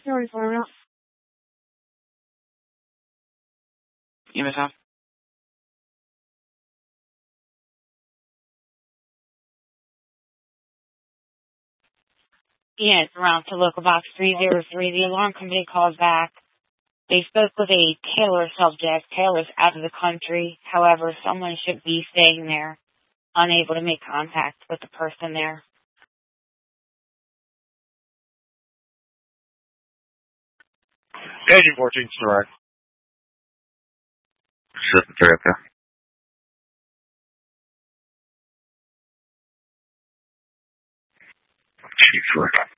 Sorry for that. EMS. Yes, around to local box 303. The alarm company calls back. They spoke with a Taylor subject. Taylor's out of the country. However, someone should be staying there, unable to make contact with the person there. Agent 14, correct. Assistant Director. Chief, correct.